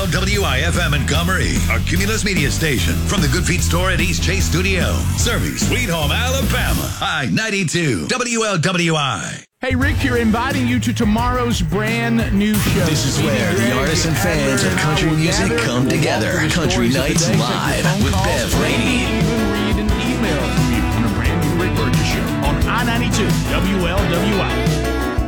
WLWI-FM in Comrie, a Cumulus media station from the Good Feet store at East Chase Studio. Serving Sweet Home, Alabama. I-92, WLWI. Hey, Rick here, inviting you to tomorrow's brand new show. This is where the artists and fans of country music come together. Country Nights Live with Bev,